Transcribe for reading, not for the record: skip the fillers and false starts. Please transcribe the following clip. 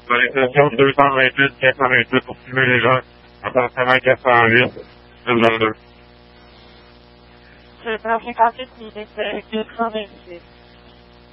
Autorisation 228-428 pour filmer les gens. Appartement 408, 22. C'est 158 minutes, 426.